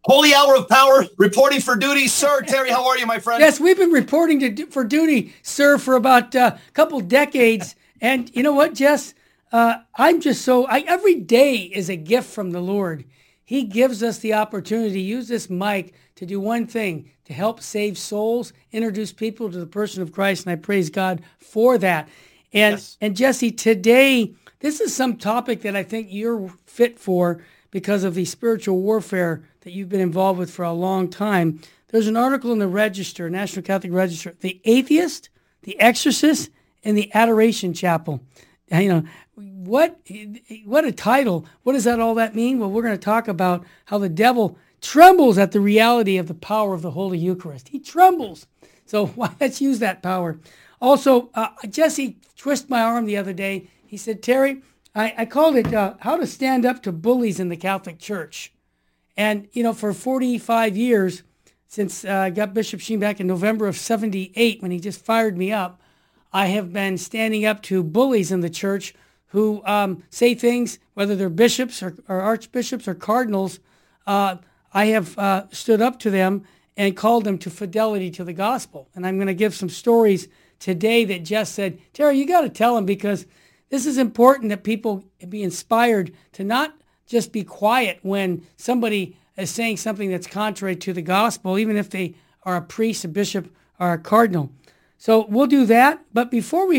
Holy Hour of Power, reporting for duty. Sir, Terry, how are you, my friend? Yes, we've been reporting for duty, sir, for about a couple decades. And you know what, Jess? I'm just every day is a gift from the Lord. He gives us the opportunity to use this mic to do one thing, to help save souls, introduce people to the person of Christ, and I praise God for that. And Jesse, today, this is some topic that I think you're fit for because of the spiritual warfare that you've been involved with for a long time. There's an article in the Register, National Catholic Register, The Atheist, The Exorcist, and the Adoration Chapel. You know, what a title. What does all that mean? Well, we're going to talk about how the devil trembles at the reality of the power of the Holy Eucharist. He trembles. So let's use that power. Also, Jesse twisted my arm the other day. He said, Terry, I called it How to Stand Up to Bullies in the Catholic Church. And, you know, for 45 years, since I got Bishop Sheen back in November of 78, when he just fired me up, I have been standing up to bullies in the church who say things, whether they're bishops or archbishops or cardinals. I have stood up to them and called them to fidelity to the gospel. And I'm going to give some stories today that Jess said, Terry, you got to tell them, because this is important that people be inspired to not just be quiet when somebody is saying something that's contrary to the gospel, even if they are a priest, a bishop, or a cardinal. So we'll do that. But before we